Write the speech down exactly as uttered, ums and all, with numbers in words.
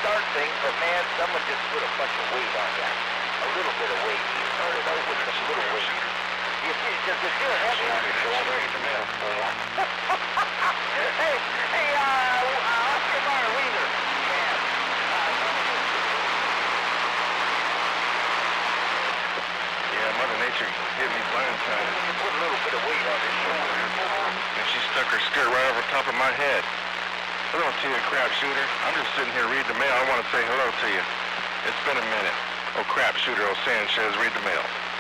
start things, but man, someone just put a bunch of weight on that. A little bit of weight. He started out with some little weight. You see, does it feel heavy on your shoulder? hey, hey, uh, uh, Oscar Mayer, Wiener. Yeah, Mother Nature hit me blindsided. You put a little bit of weight on your shoulder. And she stuck her skirt right over top of my head. Hello to you, crap shooter. I'm just sitting here reading the mail. I want to say hello to you. It's been a minute. Oh, crap shooter, oh, Sanchez, read the mail.